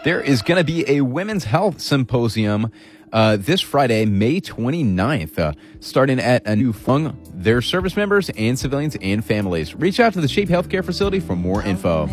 There is going to be a women's health symposium this Friday, May 29th, starting at a new Fung, their service members and civilians and families. Reach out to the Shape Healthcare facility for more info.